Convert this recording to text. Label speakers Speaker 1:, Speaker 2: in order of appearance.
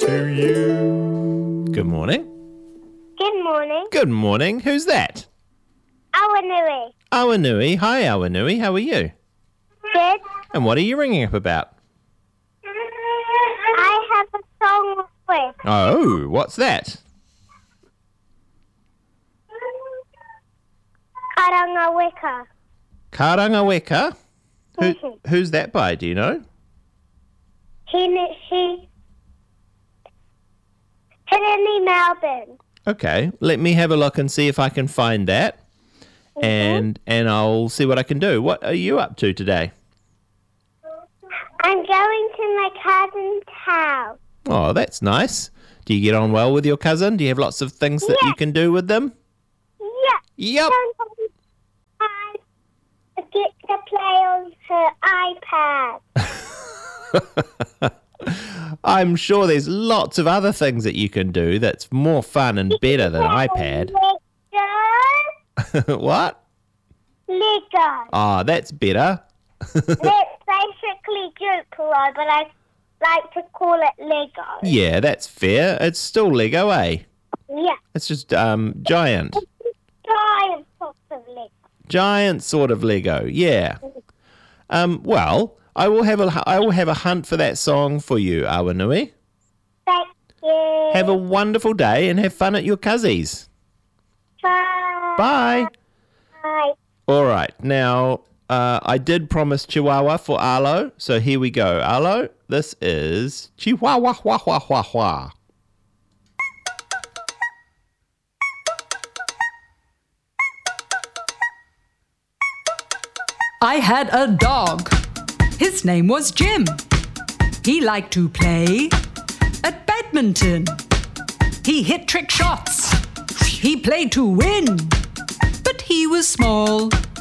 Speaker 1: to you. Good morning.
Speaker 2: Good morning.
Speaker 1: Good morning. Who's that?
Speaker 2: Awanui.
Speaker 1: Awanui. Hi, Awanui. How are you?
Speaker 2: Good.
Speaker 1: And what are you ringing up about?
Speaker 2: I have a song request.
Speaker 1: Oh, what's that?
Speaker 2: Karangaweka.
Speaker 1: Karangaweka? Who's that by, do you know?
Speaker 2: Henry Melbourne.
Speaker 1: Okay, let me have a look and see if I can find that. And I'll see what I can do. What are you up to today?
Speaker 2: I'm going to my cousin's house.
Speaker 1: Oh, that's nice. Do you get on well with your cousin? Do you have lots of things that you can do with them?
Speaker 2: Yeah.
Speaker 1: Yep.
Speaker 2: I get to play on her iPad.
Speaker 1: I'm sure there's lots of other things that you can do that's more fun and better than iPad.
Speaker 2: Lego.
Speaker 1: What?
Speaker 2: Lego.
Speaker 1: Oh, that's better.
Speaker 2: That's basically Duplo, but I like to call it Lego.
Speaker 1: Yeah, that's fair. It's still Lego, eh?
Speaker 2: Yeah.
Speaker 1: It's just giant.
Speaker 2: Giant sorts of Lego.
Speaker 1: Giant sort of Lego, yeah. Well, I will have a hunt for that song for you, Awanui.
Speaker 2: Thank you.
Speaker 1: Have a wonderful day and have fun at your cousie's.
Speaker 2: Bye.
Speaker 1: Bye.
Speaker 2: Bye.
Speaker 1: All right, now I did promise Chihuahua for Arlo, so here we go. Arlo, this is Chihuahua, wah, wah, wah, wah.
Speaker 3: I had a dog. His name was Jim. He liked to play at badminton. He hit trick shots. He played to win. But he was small